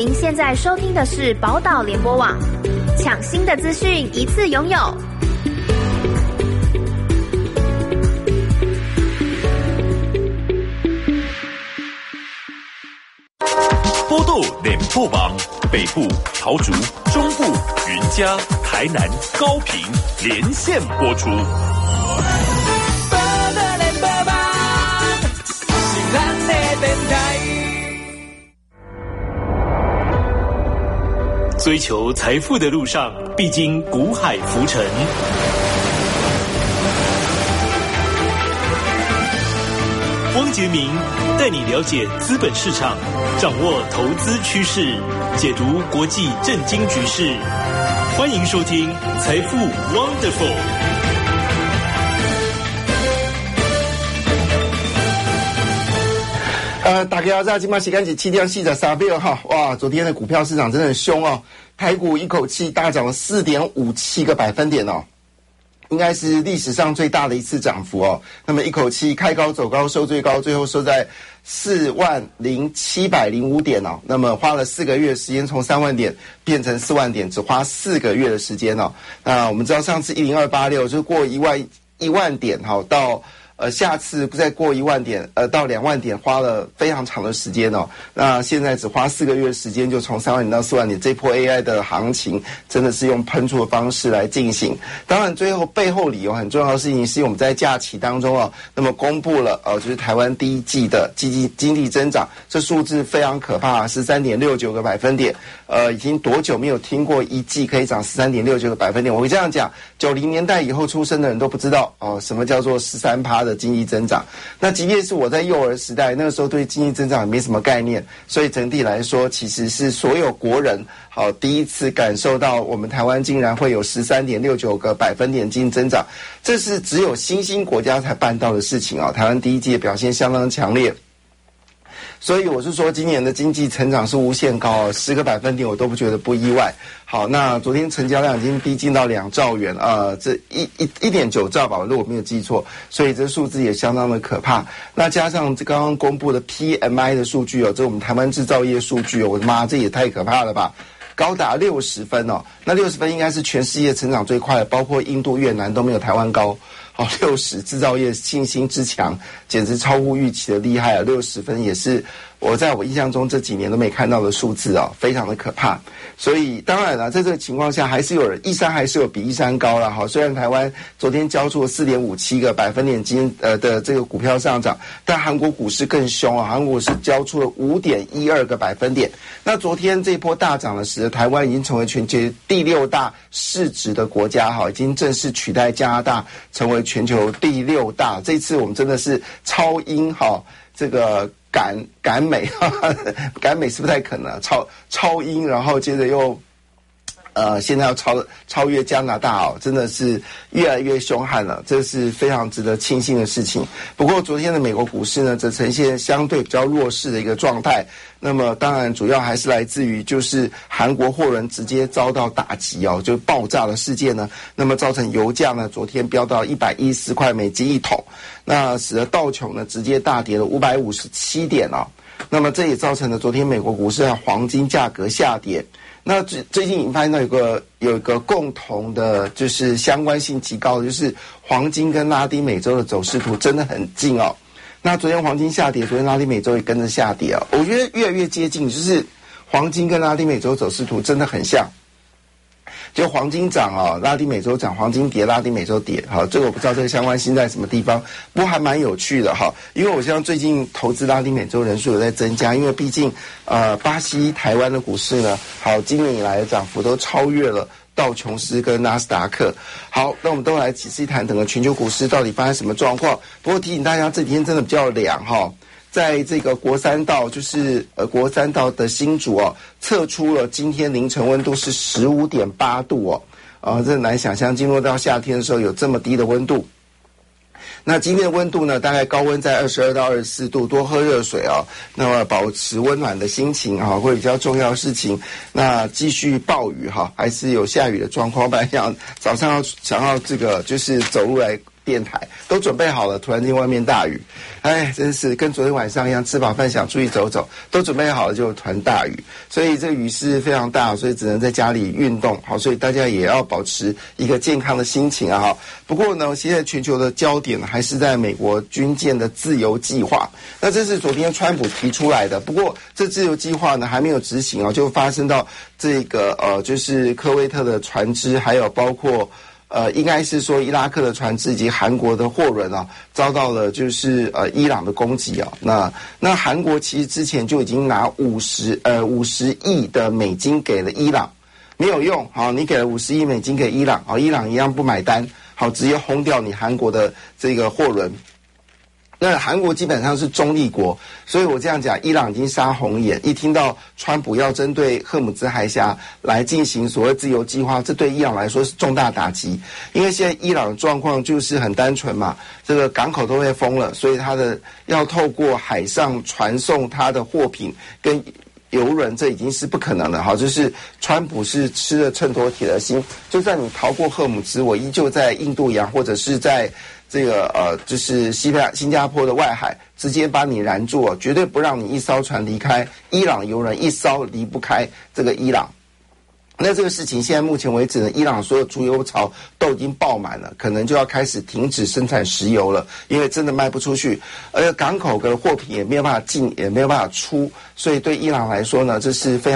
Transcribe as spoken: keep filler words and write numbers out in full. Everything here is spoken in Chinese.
您现在收听的是宝岛联播网，抢新的资讯一次拥有。 波豆联播网，北部、桃竹、中部、云嘉、台南、高屏连线播出。追求财富的路上，必经股海浮沉。汪杰明带你了解资本市场，掌握投资趋势，解读国际政经局势。欢迎收听《财富 Wonderful》。 呃，大家好，今晚时间是七点四十三秒哈，哇，昨天的股票市场真的很凶哦，台股一口气大涨了 四点五七 个百分点哦，应该是历史上最大的一次涨幅哦。那么一口气开高走高，收最高，最后收在四万零七百零五点哦。那么花了四个月的时间，从三万点变成四万点，只花四个月的时间哦。那我们知道上次一零二八六就是过一万一万点哈、哦，到。呃，下次不再过一万点，呃，到两万点花了非常长的时间哦。那现在只花四个月的时间，就从三万点到四万点，这波 A I 的行情真的是用喷出的方式来进行。当然，最后背后理由很重要的事情是我们在假期当中哦，那么公布了呃，就是台湾第一季的经济经济增长，这数字非常可怕，十三点六九个百分点。呃，已经多久没有听过一季可以涨十三点六九个百分点？我会这样讲，九零年代以后出生的人都不知道哦、呃，什么叫做十三趴的经济增长。那即便是我在幼儿时代，那个时候对经济增长也没什么概念，所以整体来说，其实是所有国人好第一次感受到我们台湾竟然会有十三点六九个百分点经济增长，这是只有新兴国家才办到的事情啊！台湾第一季的表现相当强烈。所以我是说，今年的经济成长是无限高，十个百分点我都不觉得不意外。好，那昨天成交量已经逼近到两兆元，呃，这一一一点九兆吧，如果我没有记错，所以这数字也相当的可怕。那加上这刚刚公布的 P M I 的数据哦，这我们台湾制造业数据哦，我的妈，这也太可怕了吧！高达六十分哦，那六十分应该是全世界成长最快的，包括印度、越南都没有台湾高。好，六十制造业信心之强，简直超乎预期的厉害啊！六十分也是我在我印象中这几年都没看到的数字啊，非常的可怕。所以当然了，在这个情况下，还是有人一山还是有比一山高了哈。虽然台湾昨天交出了四点五七个百分点金呃的这个股票上涨，但韩国股市更凶啊，韩国股市交出了五点一二个百分点。那昨天这波大涨的时候，台湾已经成为全球第六大市值的国家哈，已经正式取代加拿大成为全球第六大。这次我们真的是超英哈，这个赶赶美，哈哈，赶美是不太可能，超超英，然后接着又。呃，现在要超超越加拿大哦，真的是越来越凶悍了，这是非常值得庆幸的事情。不过昨天的美国股市呢，则呈现相对比较弱势的一个状态。那么当然主要还是来自于就是韩国货轮直接遭到打击哦，就爆炸的事件呢，那么造成油价呢昨天飙到一百一十四块美金一桶，那使得道琼呢直接大跌了五百五十七点哦。那么这也造成了昨天美国股市的黄金价格下跌。那最最近你发现到有个有一个共同的，就是相关性极高的，就是黄金跟拉丁美洲的走势图真的很近哦。那昨天黄金下跌，昨天拉丁美洲也跟着下跌哦。我觉得越来越接近，就是黄金跟拉丁美洲走势图真的很像。就黄金涨啊，拉丁美洲涨，黄金跌，拉丁美洲跌。好，这个我不知道这个相关性在什么地方，不过还蛮有趣的哈。因为我相信最近投资拉丁美洲人数有在增加，因为毕竟呃巴西、台湾的股市呢，好今年以来的涨幅都超越了道琼斯跟纳斯达克。好，那我们都来仔细谈整个全球股市到底发生什么状况。不过提醒大家，这几天真的比较凉哈。在这个国三道，就是呃国三道的新竹哦，测出了今天凌晨温度是 十五点八度哦，啊、呃，这很难想象进入到夏天的时候有这么低的温度。那今天的温度呢，大概高温在二十二到二十四度，多喝热水啊、哦，那么保持温暖的心情啊，会比较重要的事情。那继续暴雨哈，还是有下雨的状况。我本来想早上要想要这个就是走路来电台都准备好了，突然间外面大雨，哎，真是跟昨天晚上一样，吃饱饭想出去走走，都准备好了就突然大雨，所以这雨势非常大，所以只能在家里运动。好，所以大家也要保持一个健康的心情啊。哈，不过呢，现在全球的焦点还是在美国军舰的自由计划。那这是昨天川普提出来的，不过这自由计划呢还没有执行啊，就发生到这个呃，就是科威特的船只，还有包括。呃，应该是说伊拉克的船只以及韩国的货轮啊，遭到了就是呃伊朗的攻击啊。那那韩国其实之前就已经拿五十呃五十亿的美金给了伊朗，没有用。好，你给了五十亿美金给伊朗，好，伊朗一样不买单，好，直接轰掉你韩国的这个货轮。那韩国基本上是中立国，所以我这样讲，伊朗已经杀红眼，一听到川普要针对赫姆兹海峡来进行所谓自由计划，这对伊朗来说是重大打击。因为现在伊朗的状况就是很单纯嘛，这个港口都被封了，所以他的要透过海上传送他的货品跟游轮，这已经是不可能了。好，就是川普是吃了秤砣铁了心，就算你逃过赫姆兹，我依旧在印度洋或者是在这个呃，就是西班牙、新加坡的外海，直接把你拦住了，绝对不让你一艘船离开。伊朗游轮一艘离不开这个伊朗。那这个事情现在目前为止呢，伊朗所有储油槽都已经爆满了，可能就要开始停止生产石油了，因为真的卖不出去，而港口的货品也没有办法进，也没有办法出，所以对伊朗来说呢，这是非常